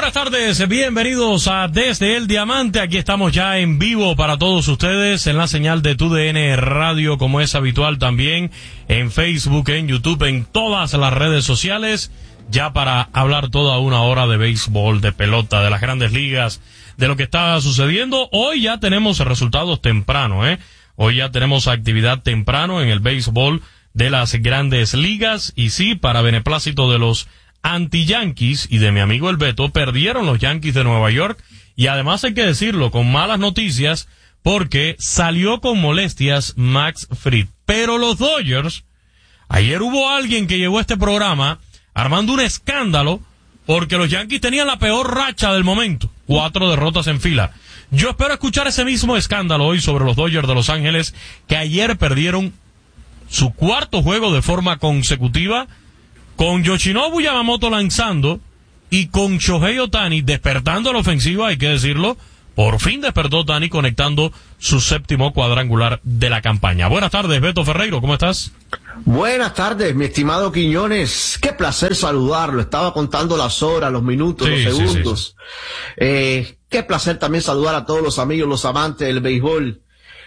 Buenas tardes, bienvenidos a Desde el Diamante. Aquí estamos ya en vivo para todos ustedes en la señal de TUDN Radio, como es habitual también en Facebook, en YouTube, en todas las redes sociales, ya para hablar toda una hora de béisbol, de pelota, de las grandes ligas, de lo que está sucediendo. Hoy ya tenemos resultados temprano, Hoy ya tenemos actividad temprano en el béisbol de las grandes ligas, y sí, para beneplácito de los anti-Yankees y de mi amigo el Beto, perdieron los Yankees de Nueva York, y además hay que decirlo con malas noticias porque salió con molestias Max Fried. Pero los Dodgers, ayer hubo alguien que llegó a este programa armando un escándalo porque los Yankees tenían la peor racha del momento, 4 derrotas en fila. Yo espero escuchar ese mismo escándalo hoy sobre los Dodgers de Los Ángeles, que ayer perdieron su cuarto juego de forma consecutiva, con Yoshinobu Yamamoto lanzando y con Shohei Ohtani despertando a la ofensiva, hay que decirlo. Por fin despertó Ohtani conectando su séptimo cuadrangular de la campaña. Buenas tardes, Beto Ferreiro, ¿cómo estás? Buenas tardes, mi estimado Quiñones. Qué placer saludarlo. Estaba contando las horas, los minutos, los segundos. Sí. Qué placer también saludar a todos los amigos, los amantes del béisbol.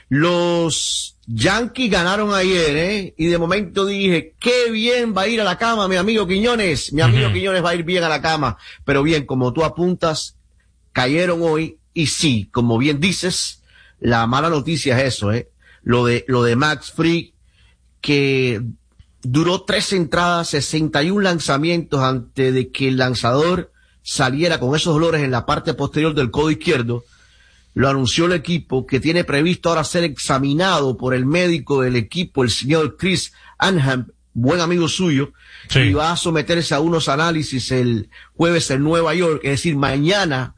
Los Yankees ganaron ayer, y de momento dije, qué bien va a ir a la cama mi amigo Quiñones. Mi amigo Quiñones va a ir bien a la cama. Pero bien, como tú apuntas, cayeron hoy. Y sí, como bien dices, la mala noticia es eso, lo de Max Fried, que duró 3 entradas, 61 lanzamientos antes de que el lanzador saliera con esos dolores en la parte posterior del codo izquierdo. Lo anunció el equipo, que tiene previsto ahora ser examinado por el médico del equipo, el señor Chris Anham, buen amigo suyo, sí, y va a someterse a unos análisis el jueves en Nueva York. Es decir, mañana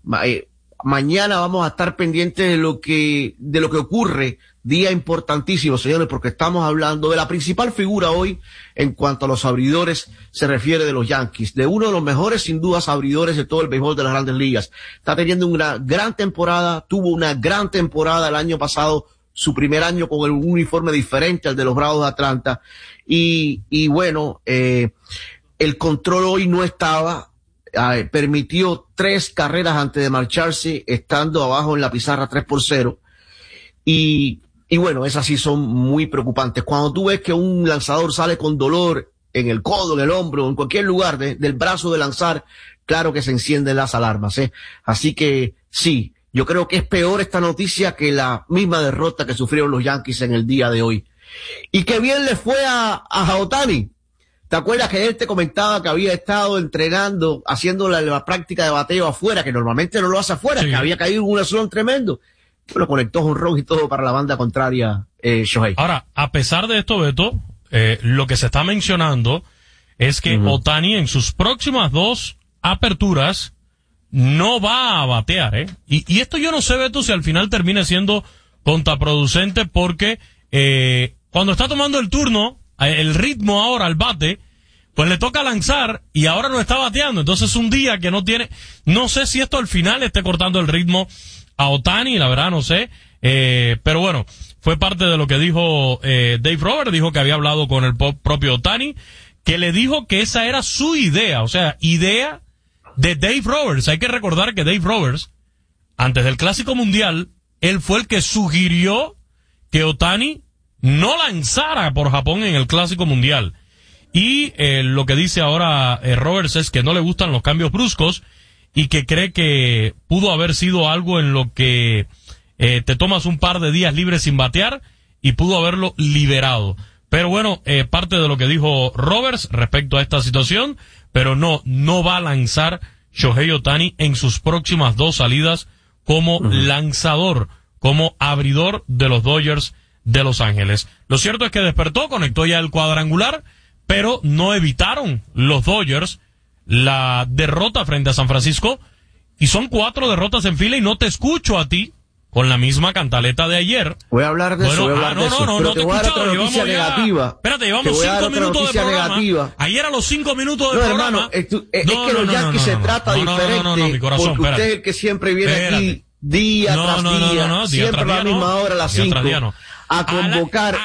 vamos a estar pendientes de lo que ocurre. Día importantísimo, señores, porque estamos hablando de la principal figura hoy en cuanto a los abridores se refiere de los Yankees, de uno de los mejores, sin dudas, abridores de todo el béisbol de las grandes ligas. Está teniendo una gran temporada, tuvo una gran temporada el año pasado, su primer año con un uniforme diferente al de los Bravos de Atlanta, y bueno, el control hoy no estaba. Permitió 3 carreras antes de marcharse, estando abajo en la pizarra 3-0. Y bueno, esas sí son muy preocupantes. Cuando tú ves que un lanzador sale con dolor en el codo, en el hombro, en cualquier lugar del brazo de lanzar, claro que se encienden las alarmas, Así que sí, yo creo que es peor esta noticia que la misma derrota que sufrieron los Yankees en el día de hoy. Y qué bien le fue a Ohtani. ¿Te acuerdas que él te comentaba que había estado entrenando, haciendo la práctica de bateo afuera, que normalmente no lo hace afuera, sí, que había caído en un asolón tremendo? Bueno, conectó jonrón y todo para la banda contraria, Shohei. Ahora, a pesar de esto, Beto, lo que se está mencionando es que Ohtani en sus próximas 2 aperturas no va a batear, Y esto yo no sé, Beto, si al final termina siendo contraproducente, porque cuando está tomando el turno, el ritmo ahora al bate, pues le toca lanzar y ahora no está bateando. Entonces un día que no tiene, no sé si esto al final esté cortando el ritmo a Ohtani, la verdad no sé, pero bueno, fue parte de lo que dijo Dave Roberts. Dijo que había hablado con el propio Ohtani, que le dijo que esa era su idea, o sea, idea de Dave Roberts. Hay que recordar que Dave Roberts, antes del Clásico Mundial, él fue el que sugirió que Ohtani no lanzara por Japón en el Clásico Mundial. Y lo que dice ahora Roberts es que no le gustan los cambios bruscos y que cree que pudo haber sido algo en lo que te tomas un par de días libres sin batear y pudo haberlo liberado. Pero bueno, parte de lo que dijo Roberts respecto a esta situación, pero no va a lanzar Shohei Ohtani en sus próximas 2 salidas como lanzador, como abridor de los Dodgers de Los Ángeles. Lo cierto es que despertó, conectó ya el cuadrangular, pero no evitaron los Dodgers la derrota frente a San Francisco, y son 4 derrotas en fila, y no te escucho a ti con la misma cantaleta de ayer. Voy a hablar de eso, no te he escuchado. Noticia negativa. Espérate, llevamos 5 minutos de programa. Negativa. Ayer a los 5 minutos del programa. Hermano, es que los Yankees se trata diferente, mi corazón, porque usted es el que siempre viene aquí día tras día, siempre a la misma hora, a las 5, a convocar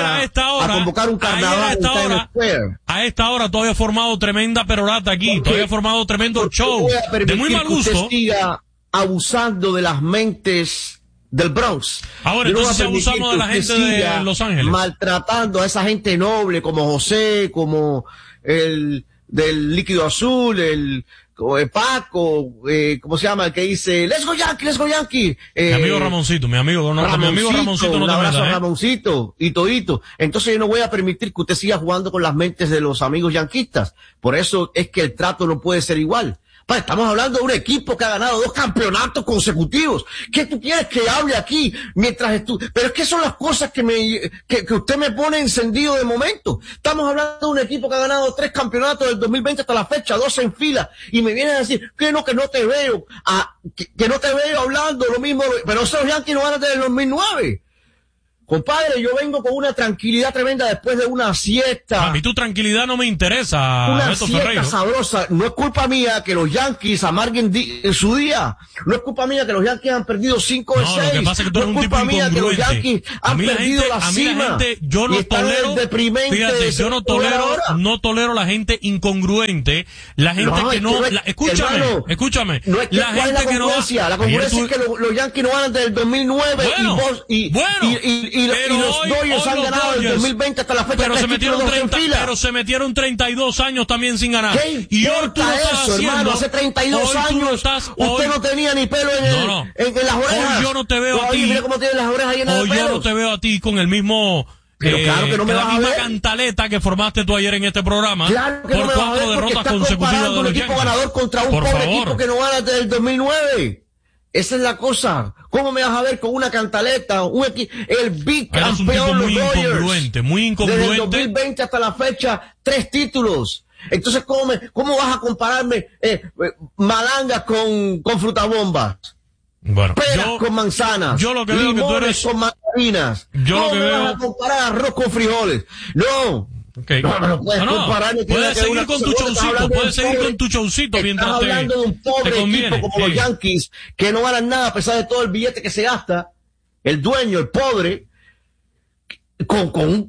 un carnaval en Times Square. A esta hora todavía ha formado tremenda perorata aquí, todavía ha formado tremendo show de muy mal gusto. Que usted siga abusando de las mentes del Bronx. Ahora, entonces abusamos de la gente de Los Ángeles. Maltratando a esa gente noble como José, como el del líquido azul, el Paco, ¿cómo se llama? El que dice, let's go Yankee. Mi amigo Ramoncito, mi amigo Ramoncito no un te abrazo metas, a Ramoncito y todito. Entonces yo no voy a permitir que usted siga jugando con las mentes de los amigos yanquistas. Por eso es que el trato no puede ser igual. Estamos hablando de un equipo que ha ganado 2 campeonatos consecutivos. ¿Qué tú quieres que hable aquí mientras Pero es que son las cosas que usted me pone encendido de momento. Estamos hablando de un equipo que ha ganado 3 campeonatos del 2020 hasta la fecha, 2 en fila, y me vienen a decir que no te veo, que no te veo hablando lo mismo, pero esos Yankees no van a tener el 2009. Compadre, yo vengo con una tranquilidad tremenda después de una siesta. A mí tu tranquilidad no me interesa, una Beto siesta Ferreiro. sabrosa. No es culpa mía que los Yankees amarguen en su día. No es culpa mía que los Yankees han perdido 5 de 6. Lo que pasa es que tú eres un tipo incongruente. No es culpa mía que los Yankees han perdido la cima. A mí la gente, yo no tolero, fíjate, yo no tolero la gente incongruente, la gente que no, escúchame, no es que la gente que no va. La congruencia es que los Yankees no van desde el 2009 y los Dodgers han ganado el 2020 hasta la fecha. Pero se metieron 32 años también sin ganar. ¿Qué importa eso, hermano? Hace 32 años usted no tenía ni pelo en las orejas. Hoy yo no te veo a ti. Mira cómo tienes las orejas llenas de pelos. Hoy yo no te veo a ti con el mismo... Pero claro que no me vas a ver. La misma cantaleta que formaste tú ayer en este programa. Claro que por no me 4 derrotas consecutivas de un equipo ganador contra un pobre equipo que no gana desde el 2009. Esa es la cosa. ¿Cómo me vas a ver con una cantaleta? El bicampeón, los Dodgers. Muy incongruente. Desde el 2020 hasta la fecha, 3 títulos. Entonces, ¿cómo vas a compararme malangas con frutabombas? Bueno, peras con manzanas. Yo lo que veo que tú eres con mandarinas. ¿Cómo me vas a comparar arroz con frijoles? No. Okay. No puedes comparar. Puedes seguir con tu showcito, mientras estás hablando de un pobre equipo como los Yankees, que no ganan nada a pesar de todo el billete que se gasta, el dueño, el pobre, con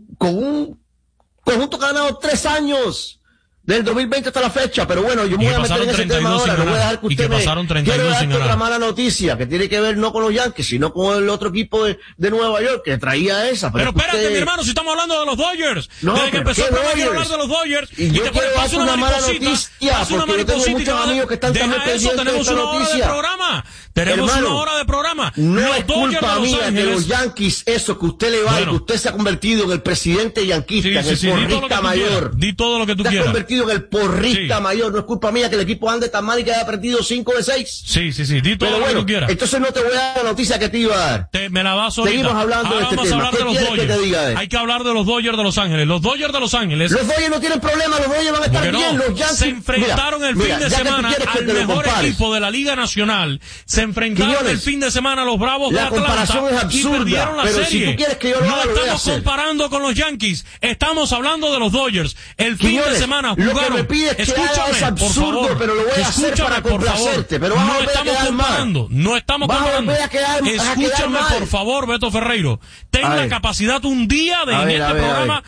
un conjunto que ha ganado 3 años, del 2020 hasta la fecha, pero bueno, yo me voy a meter en ese tema ahora, no voy a dejar que usted quiero darte otra mala noticia, que tiene que ver no con los Yankees, sino con el otro equipo de Nueva York, que traía esa. Pero espérate, mi hermano, si estamos hablando de los Dodgers. No, desde que empezó el programa quiero hablar de los Dodgers. Y yo quiero darte una mala noticia, porque yo tengo muchos amigos que están también pendientes de esta noticia. Tenemos una hora de programa. No es culpa mía de los Yankees eso, que usted le va y que usted se ha convertido en el presidente yanquista, en el porrista mayor. Di todo lo que tú quieras. En el porrista mayor, no es culpa mía que el equipo ande tan mal y que haya perdido 5 de 6. Sí, di todo lo que tú quieras. Entonces no te voy a dar la noticia que te iba a dar. Me la vas a ahorita. Seguimos hablando de este tema. ¿Qué quieres que te diga? Hay que hablar de los Dodgers de Los Ángeles. Los Dodgers de Los Ángeles. Los Dodgers no tienen problema, los Dodgers van a estar bien. Los Yankees se enfrentaron el fin de semana al mejor equipo de la Liga Nacional. Se enfrentaron el fin de semana a los Bravos de Atlanta. La comparación es absurda, y perdieron la serie. Si tú quieres que yo lo haga, no estamos comparando con los Yankees. Estamos hablando de los Dodgers. El fin de semana jugaron. Lo que me pides que haga es absurdo, por favor, pero lo voy a hacer para complacerte. Pero vas a volver a quedar mal. No estamos comparando. Escúchame, por favor, Beto Ferreiro. Ten la capacidad un día en este programa,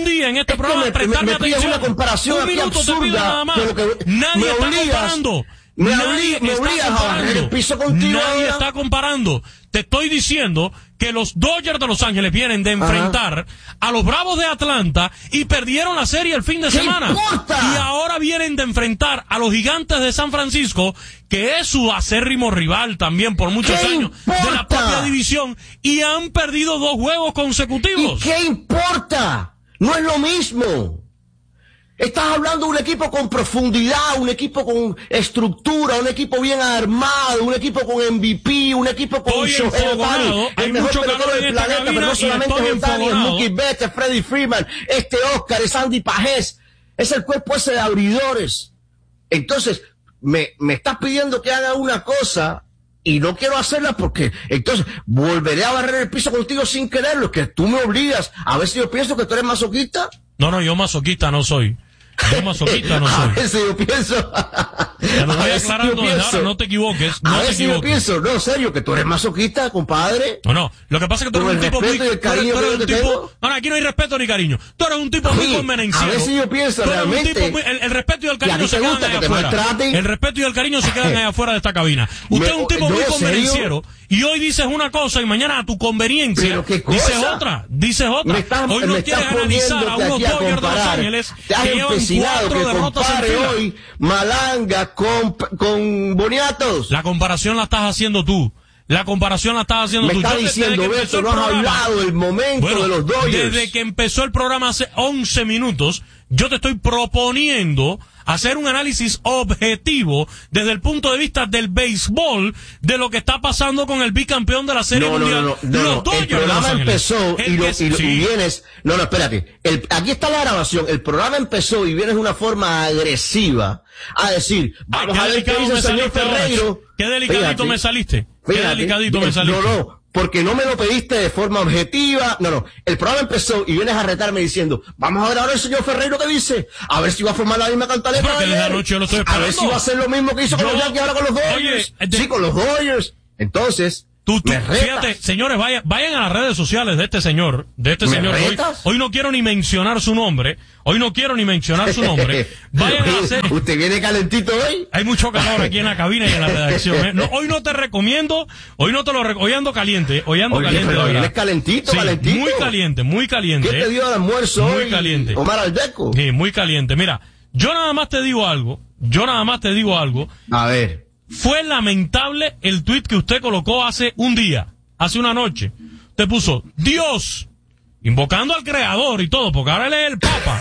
prestarme atención. Una comparación un minuto absurda, te pido nada más. Nadie está comparando. Me obligas a barrer el piso contigo. Nadie está comparando. Te estoy diciendo que los Dodgers de Los Ángeles vienen de enfrentar a los Bravos de Atlanta y perdieron la serie el fin de semana. Importa? Y ahora vienen de enfrentar a los Gigantes de San Francisco, que es su acérrimo rival también por muchos años de la propia división, y han perdido 2 juegos consecutivos. ¿Y qué importa? No es lo mismo. Estás hablando de un equipo con profundidad, un equipo con estructura, un equipo bien armado, un equipo con MVP, un equipo con Shohei Ohtani, el mejor pelotero del planeta, pero no solamente Ohtani, es Mookie Betts, es Freddie Freeman, Oscar, es Andy Pajés, es el cuerpo ese de abridores. Entonces, me estás pidiendo que haga una cosa y no quiero hacerla porque entonces volveré a barrer el piso contigo sin quererlo, que tú me obligas. A ver si yo pienso que tú eres masoquista. No, yo masoquista no soy. Yo masoquista no soy. A ver si yo pienso Te lo voy aclarando desde ahora, no te equivoques. A ver si yo pienso, no, serio, que tú eres masoquista, compadre. No, lo que pasa es que tú eres un tipo muy... No, aquí no hay respeto ni cariño. Tú eres un tipo muy convenenciero. A ver si yo pienso realmente... El respeto y el cariño se quedan allá afuera. El respeto y el cariño se quedan allá afuera de esta cabina. Usted es un tipo muy convenenciero. Y hoy dices una cosa y mañana a tu conveniencia dices otra. Hoy no quieres analizar a unos Dodgers de Los Ángeles que llevan 4 derrotas en fila. Hoy Malanga con Boniatos. La comparación la estás haciendo tú. Me estás diciendo eso, no has hablado del momento de los Dodgers. Desde que empezó el programa hace 11 minutos, yo te estoy proponiendo hacer un análisis objetivo desde el punto de vista del béisbol de lo que está pasando con el bicampeón de la Serie Mundial. Los Dodgers. El programa empezó y vienes... No, espérate. Aquí está la grabación. El programa empezó y vienes de una forma agresiva a decir, vamos a ver qué dice el señor Ferreiro. Qué delicadito me saliste. Qué delicadito me saliste. No, porque no me lo pediste de forma objetiva. No. El programa empezó y vienes a retarme diciendo, vamos a ver ahora el señor Ferreiro qué dice. A ver si va a formar la misma cantaleta. A ver si va a hacer lo mismo que hizo con los Yankees ahora con los Dodgers. Sí, con los Dodgers. Entonces... Fíjate, señores, vayan a las redes sociales de este señor. Hoy no quiero ni mencionar su nombre. Vayan a hacer... ¿Usted viene calentito hoy? Hay mucho calor aquí en la cabina y en la redacción. No, hoy no te recomiendo, hoy ando caliente. Hoy vienes calentito. Muy caliente. ¿Qué te dio el almuerzo hoy? Muy caliente. Omar Aldeco. Sí, muy caliente. Mira, yo nada más te digo algo. A ver. Fue lamentable el tuit que usted colocó hace una noche. Te puso, Dios, invocando al creador y todo, porque ahora él es el Papa.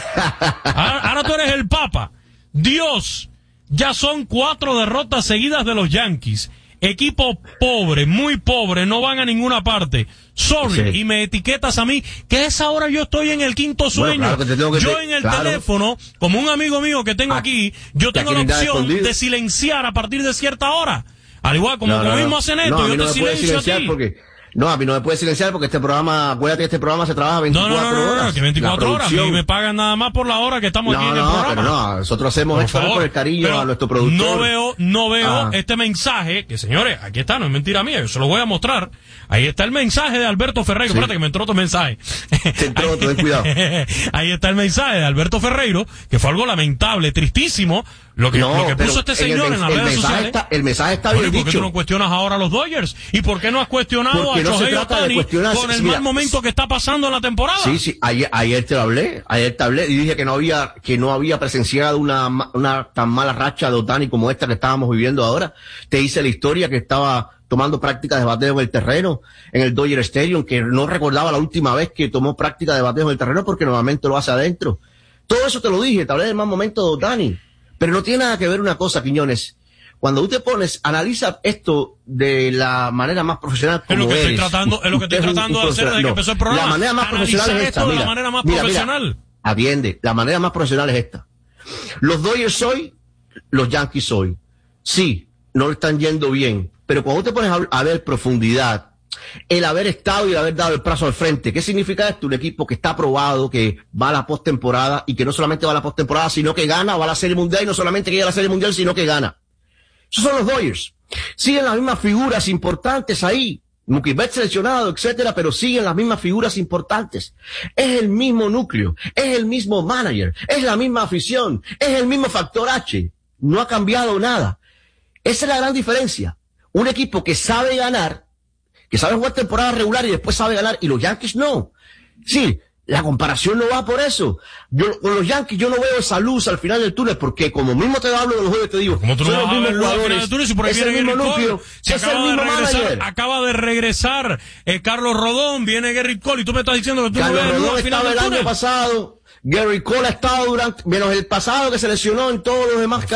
Ahora tú eres el Papa. Dios, ya son 4 derrotas seguidas de los Yankees. Equipo pobre, muy pobre, no van a ninguna parte. Sorry, sí. Y me etiquetas a mí, que a esa hora yo estoy en el quinto sueño. Bueno, claro yo en el teléfono, como un amigo mío que tengo aquí, yo tengo la opción de silenciar a partir de cierta hora. Al igual como mismo hace Neto, yo te silencio a ti. No, a mí no me puede silenciar porque este programa, acuérdate que este programa se trabaja 24 horas. No, que 24 horas. Y me pagan nada más por la hora que estamos aquí en el programa. Pero nosotros hacemos esto por el cariño a nuestro productor. No veo este mensaje, que señores, aquí está, no es mentira mía, yo se lo voy a mostrar. Ahí está el mensaje de Alberto Ferreiro. Sí. Espérate que me entró otro mensaje. Te entró, ten cuidado. Ahí está el mensaje de Alberto Ferreiro, que fue algo lamentable, tristísimo, lo que puso este señor en las redes sociales. El mensaje está bien dicho. ¿Por qué tú no cuestionas ahora a los Dodgers? ¿Y por qué no has cuestionado a Shohei Ohtani con el mal momento que está pasando en la temporada? Sí, ayer te hablé y dije que no había presenciado una tan mala racha de Ohtani como esta que estábamos viviendo ahora. Te hice la historia que estaba tomando prácticas de bateo en el terreno, en el Dodger Stadium, que no recordaba la última vez que tomó práctica de bateo en el terreno porque normalmente lo hace adentro. Todo eso te lo dije, te hablé del mal momento de Ohtani. Pero no tiene nada que ver una cosa, Quiñones. Cuando tú te pones, analiza esto de la manera más profesional como es lo que eres. Es lo que estoy tratando de hacer desde que empezó el programa. La manera más profesional es esta. Mira, la manera más profesional. Atiende, la manera más profesional es esta. Los Dodgers hoy, los Yankees hoy. Sí, no están yendo bien. Pero cuando te pones a ver profundidad, el haber estado y el haber dado el brazo al frente, ¿qué significa esto? Un equipo que está probado, que va a la postemporada y que no solamente va a la postemporada, sino que gana, va a la Serie Mundial y no solamente llega a la Serie Mundial, sino que gana. Esos son los Dodgers. Siguen las mismas figuras importantes ahí. Mookie Betts seleccionado, etcétera, pero siguen las mismas figuras importantes. Es el mismo núcleo, es el mismo manager, es la misma afición, es el mismo factor H. No ha cambiado nada. Esa es la gran diferencia. Un equipo que sabe ganar, que sabe jugar temporada regular y después sabe ganar, y los Yankees no. Sí, la comparación no va por eso. Con los Yankees yo no veo esa luz al final del túnel, porque como mismo te hablo de los juegos, te digo, son los mismos jugadores, es el mismo núcleo, es el mismo manager. Acaba de regresar Carlos Rodón, viene Gerrit Cole, y tú me estás diciendo que tú no ves la luz al final del túnel. El año pasado, Gerrit Cole ha estado durante, menos el pasado que se lesionó en todos los demás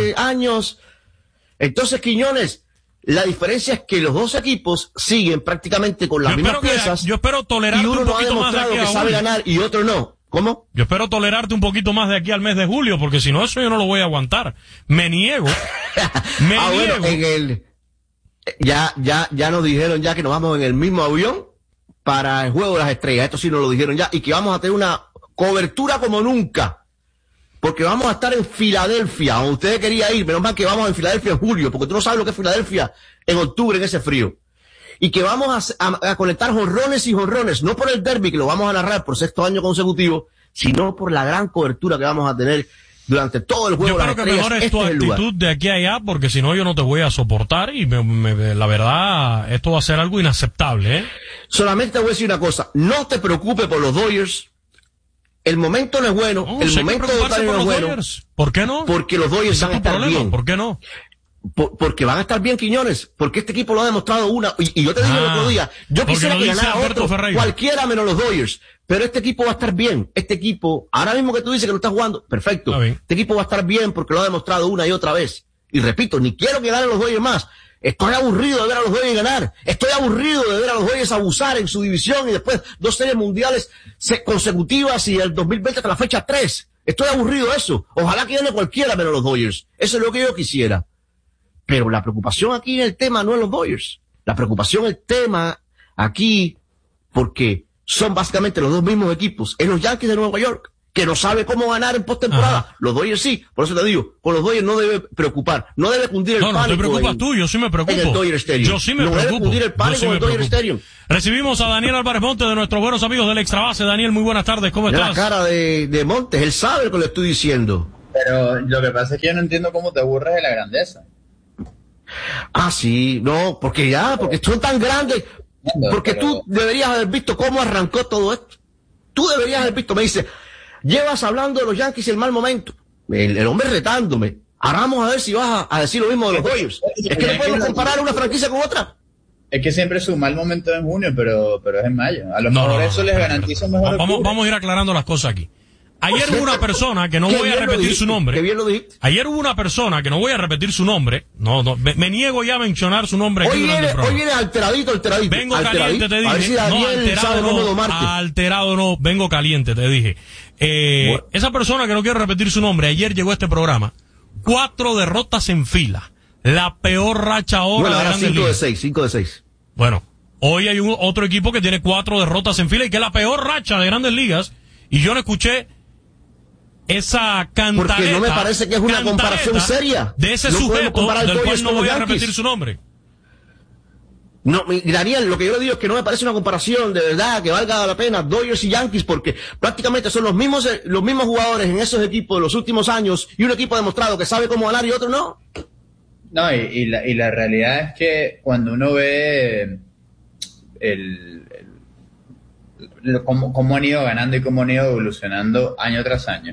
años. Entonces, Quiñones, la diferencia es que los dos equipos siguen prácticamente con las mismas piezas. Yo espero tolerarte un poquito más de aquí que sabe ganar y otro no. ¿Cómo? Yo espero tolerarte un poquito más de aquí al mes de julio, porque si no, eso yo no lo voy a aguantar. Me niego. Bueno, ya nos dijeron ya que nos vamos en el mismo avión para el Juego de las Estrellas. Esto sí nos lo dijeron ya. Y que vamos a tener una cobertura como nunca. porque vamos a estar en Filadelfia, donde usted quería ir, menos mal que vamos en Filadelfia en julio, porque tú no sabes lo que es Filadelfia en octubre en ese frío. Y que vamos a conectar jonrones y jonrones, no por el derby que lo vamos a narrar por 6º año consecutivo, sino por la gran cobertura que vamos a tener durante todo el juego. Yo creo que mejor es tu actitud de aquí a allá, porque si no yo no te voy a soportar y la verdad, esto va a ser algo inaceptable, ¿eh? Solamente te voy a decir una cosa, no te preocupes por los Dodgers. El momento no es bueno, el momento de Ohtani no es bueno. ¿Por qué no? Porque los Dodgers van a estar bien. ¿Por qué no? Porque van a estar bien, Quiñones, porque este equipo lo ha demostrado y yo te dije el otro día, yo quisiera que ganara otro, cualquiera menos los Dodgers, pero este equipo va a estar bien, este equipo, ahora mismo que tú dices que no está jugando, perfecto, este equipo va a estar bien porque lo ha demostrado una y otra vez, y repito, ni quiero que ganen los Dodgers más, estoy aburrido de ver a los Dodgers ganar, estoy aburrido de ver a los Dodgers abusar en su división y después 2 series mundiales consecutivas y el 2020 hasta la fecha 3, estoy aburrido de eso, ojalá que gane cualquiera menos los Dodgers, eso es lo que yo quisiera. Pero la preocupación aquí en el tema no es los Dodgers. La preocupación, el tema aquí, porque son básicamente los dos mismos equipos, es los Yankees de Nueva York, que no sabe cómo ganar en postemporada. Los Dodgers sí, por eso te digo, con los Dodgers no debe preocupar, no debe cundir el pánico. No te preocupas tú, yo sí me preocupo. En el Dodger Stadium. Yo sí me preocupo. No debe cundir el pánico en el Dodger Stadium. Recibimos a Daniel Álvarez Montes de nuestros buenos amigos del Extra Base. Daniel, muy buenas tardes, ¿cómo estás? La cara de Montes, él sabe lo que le estoy diciendo. Pero lo que pasa es que yo no entiendo cómo te aburres de la grandeza. Ah, sí, no, porque son tan grandes, porque tú deberías haber visto cómo arrancó todo esto. Tú deberías haber visto, me dice, llevas hablando de los Yankees y el mal momento. El hombre retándome. Ahora vamos a ver si vas a decir lo mismo de los Dodgers. Es que no podemos comparar una franquicia con otra. Es que siempre es un mal momento en junio, pero es en mayo. A lo mejor eso les garantiza un mejor. Vamos a ir aclarando las cosas aquí. Ayer hubo una persona que no voy a repetir su nombre. Qué bien lo dijiste. Ayer hubo una persona que no voy a repetir su nombre. No, me niego ya a mencionar su nombre aquí durante el programa. Hoy viene alteradito. Vengo caliente, te dije. A ver si Daniel sabe cómo domarte. Alterado no, vengo caliente, te dije. Bueno. Esa persona que no quiero repetir su nombre, ayer llegó a este programa. 4 derrotas en fila. La peor racha ahora de Grandes Ligas. 5 de 6. Bueno, hoy hay otro equipo que tiene 4 derrotas en fila y que es la peor racha de Grandes Ligas. Y yo no escuché esa cantareta. Porque no me parece que es una comparación seria. De ese sujeto del cual no voy a repetir su nombre. No, Daniel, lo que yo le digo es que no me parece una comparación de verdad que valga la pena Dodgers y Yankees, porque prácticamente son los mismos jugadores en esos equipos de los últimos años y un equipo demostrado que sabe cómo ganar y otro no. No, y la realidad es que cuando uno ve cómo han ido ganando y cómo han ido evolucionando año tras año,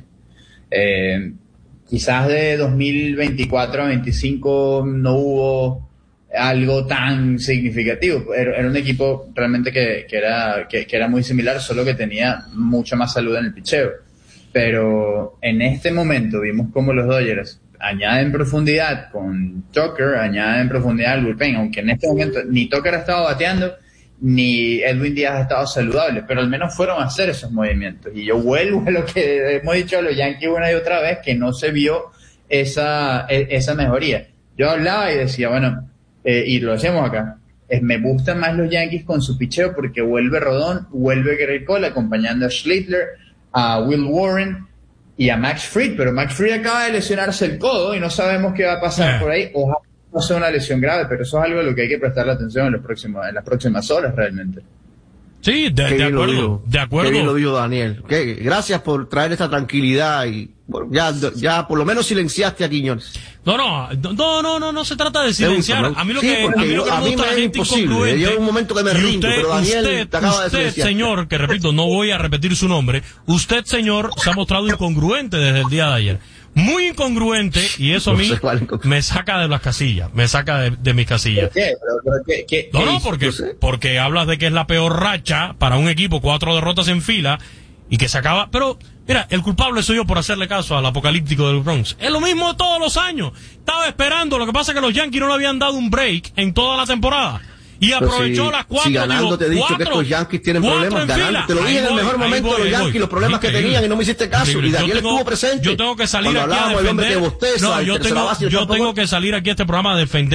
quizás de 2024 a 2025 no hubo algo tan significativo. Era un equipo realmente que era muy similar, solo que tenía mucha más salud en el picheo. Pero en este momento vimos como los Dodgers añaden profundidad con Tucker, añaden profundidad al bullpen, aunque en este momento ni Tucker ha estado bateando, ni Edwin Díaz ha estado saludable, pero al menos fueron a hacer esos movimientos. Y yo vuelvo a lo que hemos dicho a los Yankees una y otra vez, que no se vio esa mejoría. Yo hablaba y decía, bueno, y lo hacemos acá, me gustan más los Yankees con su picheo porque vuelve Rodón, vuelve Gerrit Cole acompañando a Schlittler, a Will Warren y a Max Fried, pero Max Fried acaba de lesionarse el codo y no sabemos qué va a pasar por ahí. Ojalá no sea una lesión grave, pero eso es algo a lo que hay que prestarle atención en las próximas horas realmente. Sí, de acuerdo. Qué bien lo dijo Daniel. Gracias por traer esta tranquilidad y bueno, ya por lo menos silenciaste a Quiñones. No se trata de silenciar. A mí lo que me gusta la gente incongruente. Llega un momento que me rindo, pero Daniel te acaba de silenciar. Señor, que repito, no voy a repetir su nombre, usted, señor, se ha mostrado incongruente desde el día de ayer. Muy incongruente, y eso a mí me saca de las casillas, me saca de mis casillas. ¿Qué porque hablas de que es la peor racha para un equipo, 4 derrotas en fila, y que se acaba, pero mira, el culpable soy yo por hacerle caso al apocalíptico del Bronx. Es lo mismo de todos los años. Estaba esperando, lo que pasa es que los Yankees no le habían dado un break en toda la temporada. Y aprovechó las 4. Si ganando te he dicho que estos Yankees tienen problemas, ganando. Te lo dije en el mejor momento de los Yankees, los problemas que tenían y no me hiciste caso. Y Daniel estuvo presente. Yo tengo que salir aquí a defender. Yo tengo que salir aquí a este programa a defender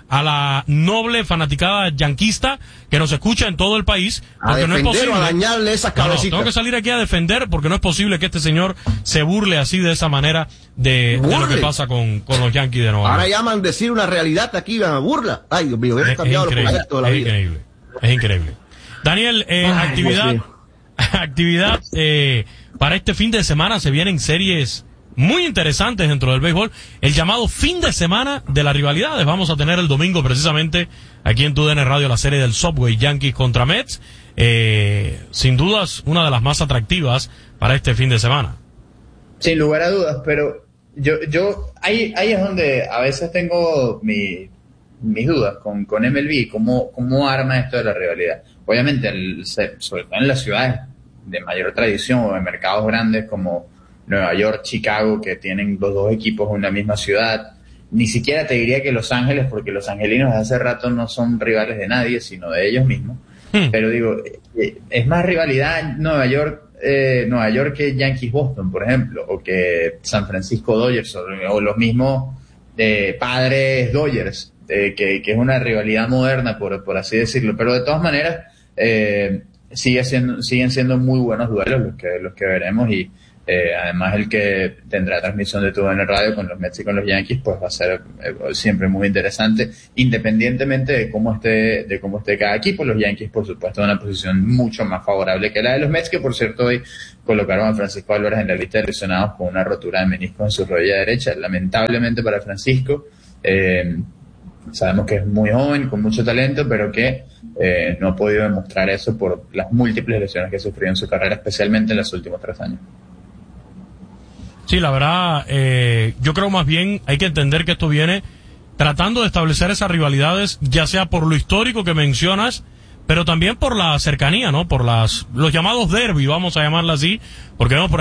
a la noble fanaticada yanquista que nos escucha en todo el país, porque no es posible, a dañarle esas cabecitas. Tengo que salir aquí a defender, porque no es posible que este señor se burle así de esa manera de lo que pasa con los Yankees de Nueva York. Ahora llaman decir una realidad aquí, una burla. Ay, Dios mío, hemos cambiado los conceptos de la vida. Es increíble. Daniel, actividad para este fin de semana. Se vienen series muy interesantes dentro del béisbol. El llamado fin de semana de las rivalidades. Vamos a tener el domingo precisamente aquí en TUDN Radio la serie del Subway, Yankees contra Mets. Sin dudas una de las más atractivas para este fin de semana. Sin lugar a dudas, pero yo ahí es donde a veces tengo mis dudas con MLB, cómo arma esto de la rivalidad. Obviamente, sobre todo en las ciudades de mayor tradición o en mercados grandes como Nueva York, Chicago, que tienen los dos equipos en la misma ciudad. Ni siquiera te diría que Los Ángeles, porque los angelinos de hace rato no son rivales de nadie, sino de ellos mismos. Pero digo, es más rivalidad Nueva York que Yankees-Boston, por ejemplo, o que San Francisco-Dodgers, o los mismos Padres-Dodgers, que es una rivalidad moderna, por así decirlo. Pero de todas maneras, siguen siendo muy buenos duelos los que veremos, y además el que tendrá transmisión de TUDN Radio con los Mets y con los Yankees, pues va a ser siempre muy interesante, independientemente de cómo esté cada equipo. Los Yankees, por supuesto, en una posición mucho más favorable que la de los Mets, que por cierto hoy colocaron a Francisco Álvarez en la lista de lesionados con una rotura de menisco en su rodilla derecha. Lamentablemente para Francisco, sabemos que es muy joven, con mucho talento, pero que no ha podido demostrar eso por las múltiples lesiones que sufrió en su carrera, especialmente en los últimos 3 años. Sí, la verdad, yo creo más bien hay que entender que esto viene tratando de establecer esas rivalidades, ya sea por lo histórico que mencionas, pero también por la cercanía, ¿no? Por los llamados derby, vamos a llamarla así, porque vemos por